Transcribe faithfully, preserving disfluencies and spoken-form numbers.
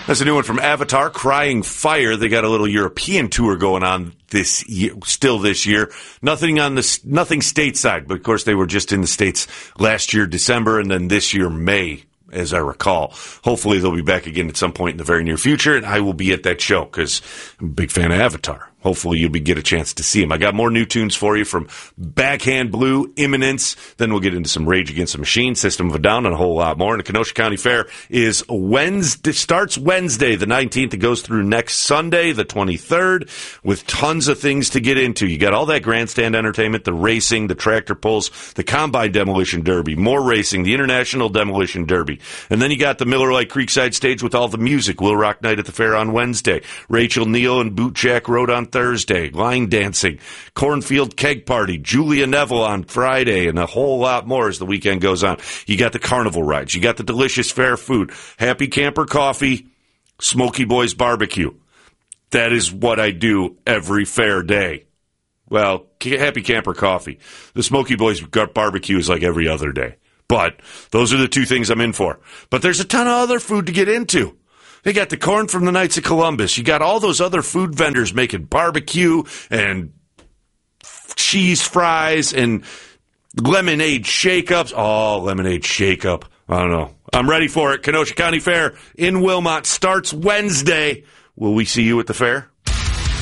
That's a new one from Avatar, Crying Fire. They got a little European tour going on this year, still this year. Nothing on the nothing stateside, but of course they were just in the States last year, December, and then this year, May, as I recall. Hopefully they'll be back again at some point in the very near future, and I will be at that show because I'm a big fan of Avatar. Hopefully you'll be, get a chance to see him. I got more new tunes for you from Backhand Blue, Imminence. Then we'll get into some Rage Against the Machine, System of a Down, and a whole lot more. And the Kenosha County Fair is Wednesday, starts Wednesday the nineteenth. It goes through next Sunday, the twenty-third, with tons of things to get into. You got all that grandstand entertainment, the racing, the tractor pulls, the Combine Demolition Derby, more racing, the International Demolition Derby. And then you got the Miller Lite Creekside stage with all the music. Will Rock Night at the fair on Wednesday. Rachel Neal and Boot Jack Road on Thursday, line dancing, Cornfield Keg Party, Julia Neville on Friday, and a whole lot more as the weekend goes on. You got the carnival rides. You got the delicious fair food, Happy Camper Coffee, Smoky Boys Barbecue. That is what I do every fair day. Well, Happy Camper Coffee. The Smoky Boys Barbecue is like every other day. But those are the two things I'm in for. But there's a ton of other food to get into. They got the corn from the Knights of Columbus. You got all those other food vendors making barbecue and cheese fries and lemonade shake-ups. Oh, lemonade shake-up. I don't know. I'm ready for it. Kenosha County Fair in Wilmot starts Wednesday. Will we see you at the fair?